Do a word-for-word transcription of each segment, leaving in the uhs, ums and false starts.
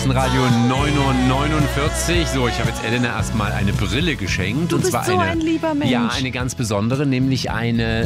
Sachsenradio neun Uhr neunundvierzig. So, ich habe jetzt Elena erstmal eine Brille geschenkt. Du und bist zwar so eine, ein lieber Mensch. Ja, eine ganz besondere, nämlich eine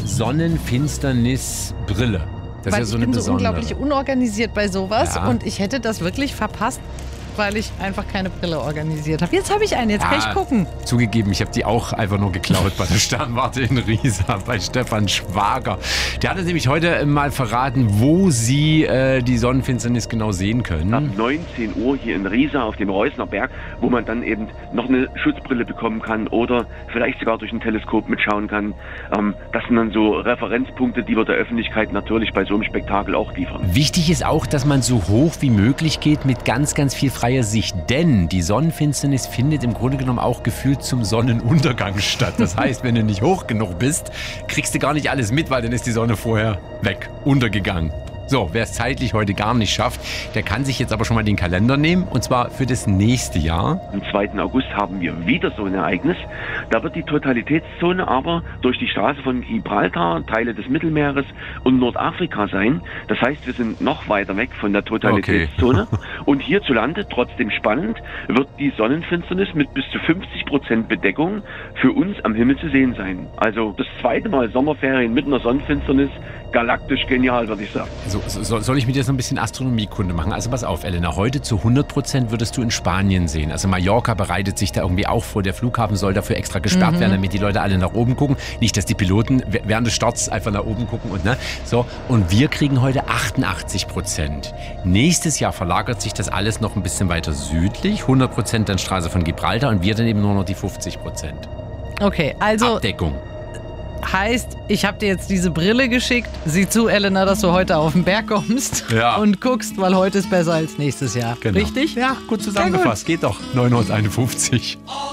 Sonnenfinsternisbrille. Das Weil ist ja so ich eine bin so besondere. unglaublich unorganisiert bei sowas Ja. und ich hätte das wirklich verpasst, weil ich einfach keine Brille organisiert habe. Jetzt habe ich eine, jetzt kann Ja, ich gucken. Zugegeben, ich habe die auch einfach nur geklaut bei der Sternwarte in Riesa, bei Stefan Schwager. Der hat uns nämlich heute mal verraten, wo Sie äh, die Sonnenfinsternis genau sehen Ab können. neunzehn Uhr hier in Riesa auf dem Reusner Berg, wo man dann eben noch eine Schutzbrille bekommen kann oder vielleicht sogar durch ein Teleskop mitschauen kann. Ähm, das sind dann so Referenzpunkte, die wir der Öffentlichkeit natürlich bei so einem Spektakel auch liefern. Wichtig ist auch, dass man so hoch wie möglich geht mit ganz, ganz viel freier Sicht. Denn die Sonnenfinsternis findet im Grunde genommen auch gefühlt zum Sonnenuntergang statt. Das heißt, wenn du nicht hoch genug bist, kriegst du gar nicht alles mit, weil dann ist die Sonne vorher weg, untergegangen. So, wer es zeitlich heute gar nicht schafft, der kann sich jetzt aber schon mal den Kalender nehmen, und zwar für das nächste Jahr. Am zweiten August haben wir wieder so ein Ereignis. Da wird die Totalitätszone aber durch die Straße von Gibraltar, Teile des Mittelmeeres und Nordafrika sein. Das heißt, wir sind noch weiter weg von der Totalitätszone. Okay. Und hierzulande, trotzdem spannend, wird die Sonnenfinsternis mit bis zu fünfzig Prozent Bedeckung für uns am Himmel zu sehen sein. Also das zweite Mal Sommerferien mit einer Sonnenfinsternis. Galaktisch genial, würde ich sagen. So, so, soll ich mit dir so ein bisschen Astronomiekunde machen? Also pass auf, Elena, heute zu hundert Prozent würdest du in Spanien sehen. Also Mallorca bereitet sich da irgendwie auch vor. Der Flughafen soll dafür extra gesperrt werden, damit die Leute alle nach oben gucken. Nicht, dass die Piloten während des Starts einfach nach oben gucken. Und, ne? So, und wir kriegen heute achtundachtzig Prozent. Nächstes Jahr verlagert sich das alles noch ein bisschen weiter südlich. hundert Prozent dann Straße von Gibraltar und wir dann eben nur noch die fünfzig Prozent. Okay, also Abdeckung. heißt, ich habe dir jetzt diese Brille geschickt. Sieh zu, Elena, dass du heute auf den Berg kommst Ja. und guckst, weil heute ist besser als nächstes Jahr. Genau. Richtig? Ja, gut zusammengefasst. Geht doch. neun Uhr einundfünfzig.